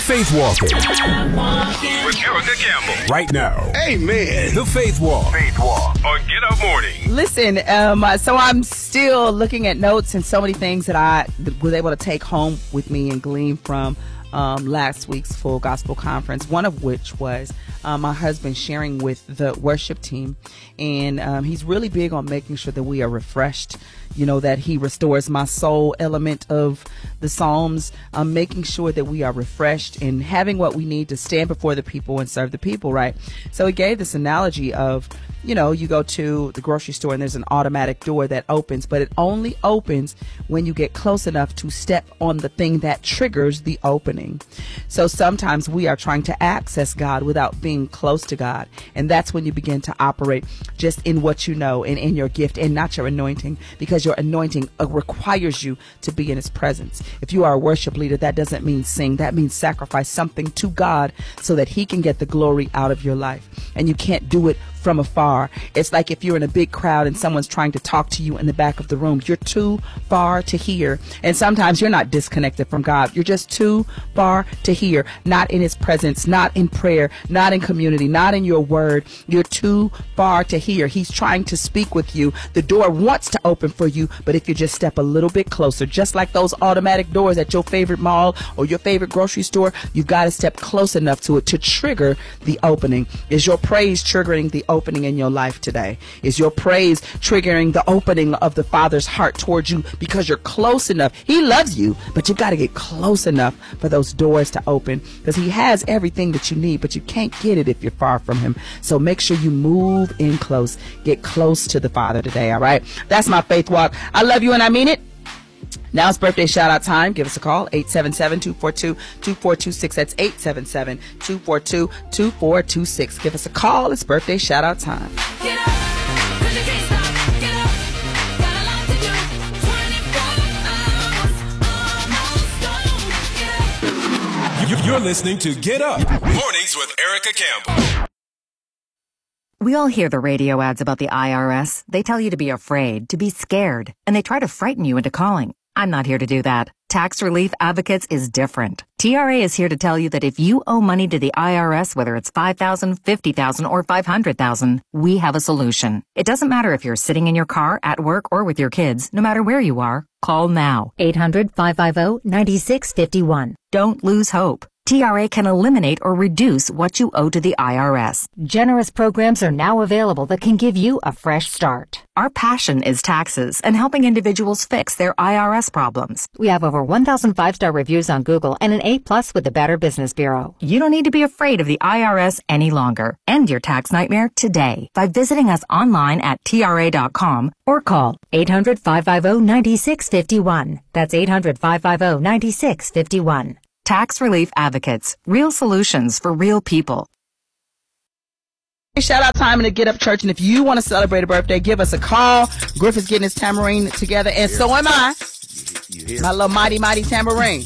Faith Walking with Erica Campbell. Right now. Amen. The Faith Walk. Faith Walk on Get Up Morning. Listen, so I'm still looking at notes and so many things that I was able to take home with me and glean from last week's Full Gospel Conference, one of which was my husband sharing with the worship team. And he's really big on making sure that we are refreshed, that he restores my soul element of the Psalms, making sure that we are refreshed and having what we need to stand before the people and serve the people, right? So he gave this analogy of, you go to the grocery store and there's an automatic door that opens, but it only opens when you get close enough to step on the thing that triggers the opening. So sometimes we are trying to access God without being close to God. And that's when you begin to operate just in what you know and in your gift and not your anointing, because your anointing requires you to be in his presence. If you are a worship leader, that doesn't mean sing. That means sacrifice something to God so that he can get the glory out of your life. And you can't do it from afar. It's like if you're in a big crowd and someone's trying to talk to you in the back of the room. You're too far to hear. And sometimes you're not disconnected from God. You're just too far to hear. Not in his presence, not in prayer, not in community, not in your word. You're too far to hear. He's trying to speak with you. The door wants to open for you, but if you just step a little bit closer, just like those automatic doors at your favorite mall or your favorite grocery store, you've got to step close enough to it to trigger the opening. Is your praise triggering the opening in your life today? Is your praise triggering the opening of the Father's heart towards you because you're close enough? He loves you, but you got to get close enough for those doors to open, because he has everything that you need, but you can't get it if you're far from him. So make sure you move in close. Get close to the Father today, all right? That's my faith walk. I love you and I mean it. Now it's birthday shout out time. Give us a call, 877-242-2426. That's 877-242-2426. Give us a call. It's birthday shout out time. Get up, 'cause you can't stop. Get up, got a lot to do. 24 hours, almost gone. Get up. You're listening to Get Up Mornings with Erica Campbell. We all hear the radio ads about the IRS. They tell you to be afraid, to be scared, and they try to frighten you into calling. I'm not here to do that. Tax Relief Advocates is different. TRA is here to tell you that if you owe money to the IRS, whether it's $5,000, $50,000, or $500,000, we have a solution. It doesn't matter if you're sitting in your car, at work, or with your kids. No matter where you are, call now. 800-550-9651. Don't lose hope. TRA can eliminate or reduce what you owe to the IRS. Generous programs are now available that can give you a fresh start. Our passion is taxes and helping individuals fix their IRS problems. We have over 1,000 5-star reviews on Google and an A+ with the Better Business Bureau. You don't need to be afraid of the IRS any longer. End your tax nightmare today by visiting us online at TRA.com or call 800-550-9651. That's 800-550-9651. Tax Relief Advocates. Real solutions for real people. Shout out time in the Get Up Church. And if you want to celebrate a birthday, give us a call. Griff is getting his tambourine together, and so am I. My little mighty tambourine.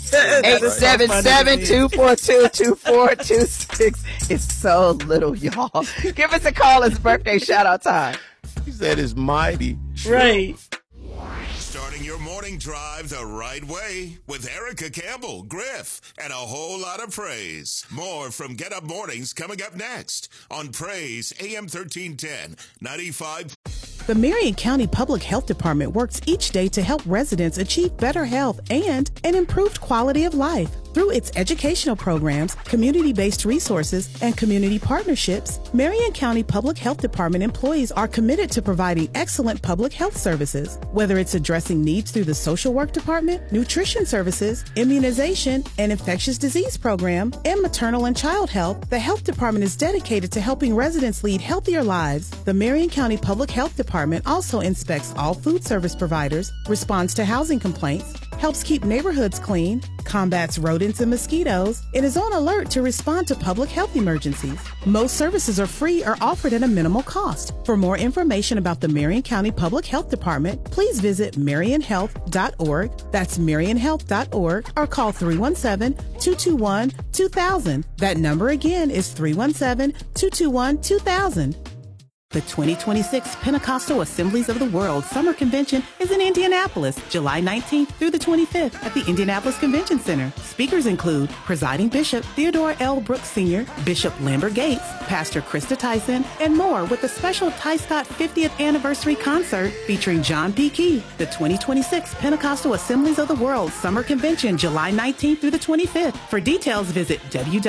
877-242-2426. It's so little, y'all. Give us a call. It's birthday shout out time. He said it's mighty. Right. Starting your morning drive the right way with Erica Campbell, Griff, and a whole lot of praise. More from Get Up Mornings coming up next on Praise AM 1310 95. The Marion County Public Health Department works each day to help residents achieve better health and an improved quality of life. Through its educational programs, community-based resources, and community partnerships, Marion County Public Health Department employees are committed to providing excellent public health services. Whether it's addressing needs through the social work department, nutrition services, immunization, and infectious disease program, and maternal and child health, the health department is dedicated to helping residents lead healthier lives. The Marion County Public Health Department also inspects all food service providers, responds to housing complaints, helps keep neighborhoods clean, combats rodents and mosquitoes, and is on alert to respond to public health emergencies. Most services are free or offered at a minimal cost. For more information about the Marion County Public Health Department, please visit marionhealth.org. That's marionhealth.org, or call 317-221-2000. That number again is 317-221-2000. The 2026 Pentecostal Assemblies of the World Summer Convention is in Indianapolis, July 19th through the 25th at the Indianapolis Convention Center. Speakers include Presiding Bishop Theodore L. Brooks Sr., Bishop Lambert Gates, Pastor Krista Tyson, and more with a special Ty Scott 50th Anniversary Concert featuring John P. Key. The 2026 Pentecostal Assemblies of the World Summer Convention, July 19th through the 25th. For details, visit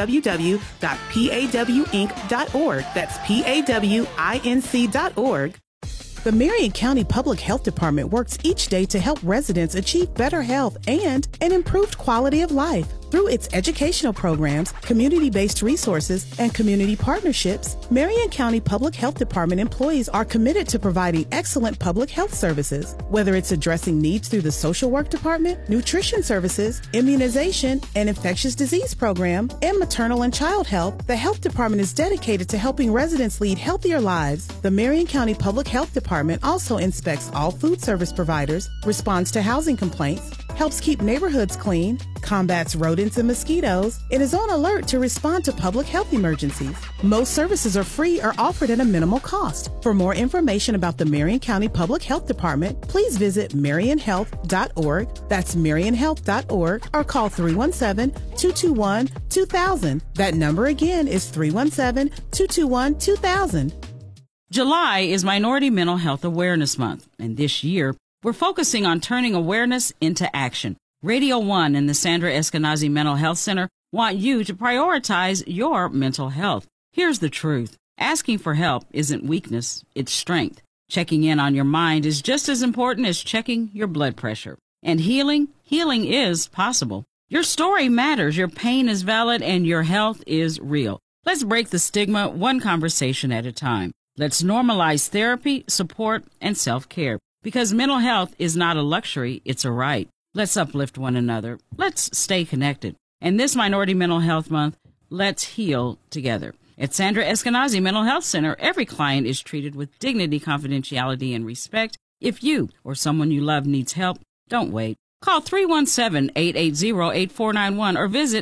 www.pawinc.org. That's PAWINC.org. The Marion County Public Health Department works each day to help residents achieve better health and an improved quality of life. Through its educational programs, community-based resources, and community partnerships, Marion County Public Health Department employees are committed to providing excellent public health services. Whether it's addressing needs through the social work department, nutrition services, immunization, and infectious disease program, and maternal and child health, the health department is dedicated to helping residents lead healthier lives. The Marion County Public Health Department also inspects all food service providers, responds to housing complaints, helps keep neighborhoods clean, combats rodents and mosquitoes, and is on alert to respond to public health emergencies. Most services are free or offered at a minimal cost. For more information about the Marion County Public Health Department, please visit marionhealth.org. That's marionhealth.org, or call 317-221-2000. That number again is 317-221-2000. July is Minority Mental Health Awareness Month, and this year, we're focusing on turning awareness into action. Radio 1 and the Sandra Eskenazi Mental Health Center want you to prioritize your mental health. Here's the truth. Asking for help isn't weakness, it's strength. Checking in on your mind is just as important as checking your blood pressure. And healing is possible. Your story matters, your pain is valid, and your health is real. Let's break the stigma one conversation at a time. Let's normalize therapy, support, and self-care. Because mental health is not a luxury, it's a right. Let's uplift one another. Let's stay connected. And this Minority Mental Health Month, let's heal together. At Sandra Eskenazi Mental Health Center, every client is treated with dignity, confidentiality, and respect. If you or someone you love needs help, don't wait. Call 317-880-8491 or visit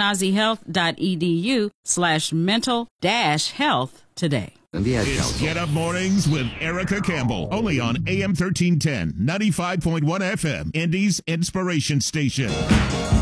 eskenazihealth.edu/mental-health today. It's Get Up Mornings with Erica Campbell, only on AM 1310, 95.1 FM, Indy's Inspiration Station.